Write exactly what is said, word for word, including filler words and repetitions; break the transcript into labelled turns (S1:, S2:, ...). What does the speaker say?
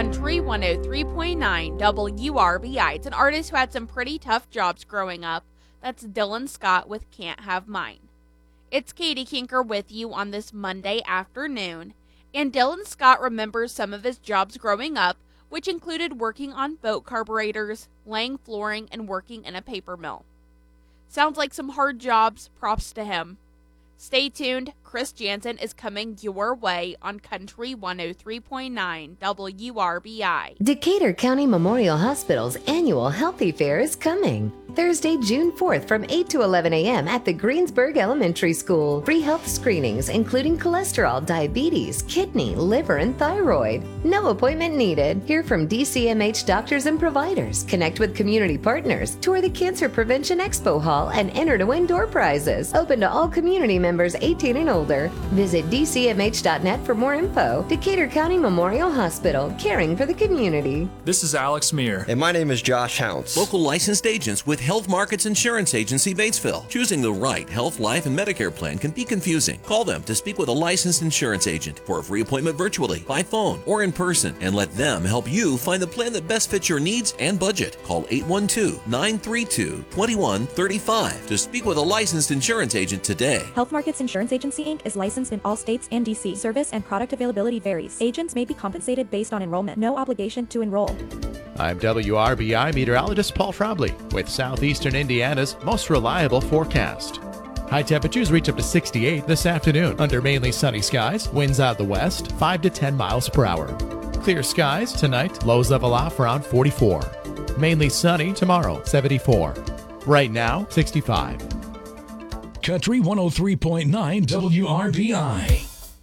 S1: Country one oh three point nine W R B I. It's an artist who had some pretty tough jobs growing up. That's Dylan Scott with Can't Have Mine. It's Katie Kinker with you on this Monday afternoon. And Dylan Scott remembers some of his jobs growing up, which included working on boat carburetors, laying flooring, and working in a paper mill. Sounds like some hard jobs. Props to him. Stay tuned. Chris Jansen is coming your way on Country one oh three point nine W R B I.
S2: Decatur County Memorial Hospital's annual Healthy Fair is coming. Thursday, June fourth from eight to eleven a.m. at the Greensburg Elementary School. Free health screenings including cholesterol, diabetes, kidney, liver, and thyroid. No appointment needed. Hear from D C M H doctors and providers. Connect with community partners. Tour the Cancer Prevention Expo Hall and enter to win door prizes. Open to all community members eighteen and older. Visit D C M H dot net for more info. Decatur County Memorial Hospital, caring for the community.
S3: This is Alex Meir.
S4: And my name is Josh Hounts.
S5: Local licensed agents with Health Markets Insurance Agency, Batesville. Choosing the right health, life, and Medicare plan can be confusing. Call them to speak with a licensed insurance agent for a free appointment virtually, by phone, or in person, and let them help you find the plan that best fits your needs and budget. Call eight one two, nine three two, two one three five to speak with a licensed insurance agent today.
S6: Health Markets Insurance Agency, Incorporated is licensed in all states and D C. Service and product availability varies. Agents may be compensated based on enrollment. No obligation to enroll.
S7: I'm W R B I meteorologist Paul Frobley with Southeastern Indiana's most reliable forecast. High temperatures reach up to sixty-eight this afternoon under mainly sunny skies. Winds out of the west, five to ten miles per hour. Clear skies tonight, lows level off around forty-four. Mainly sunny tomorrow, seventy-four. Right now, sixty-five.
S8: Country one oh three point nine W R B I.